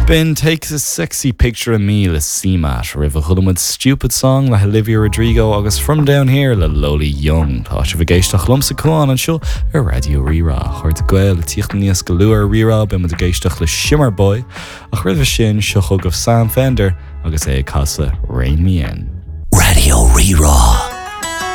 Ben takes a sexy picture of me le Seamat River Huddamid stupid song le Olivia Rodrigo agus from down here le Loli Young Tá se bhgéisteach lumsa cóán an seo ar Radio Rira chuir gweil le tíocht níos go luair Rira be mod géisteach le Shimmer Boy ach rih sin seo chug of Sam Fender agus é casa Rain Me In. Radio Rira